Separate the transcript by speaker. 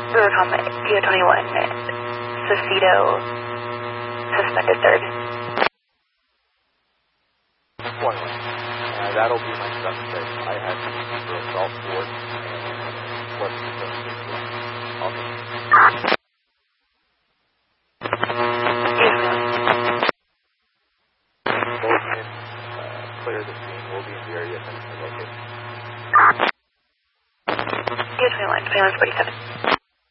Speaker 1: Rivercom, PO21, Cecedo, suspended third.
Speaker 2: 21. That'll be my suspect. I had to for assault force and what's the both men clear the scene. We'll be in the area as soon as we locate.
Speaker 1: PO21, 47.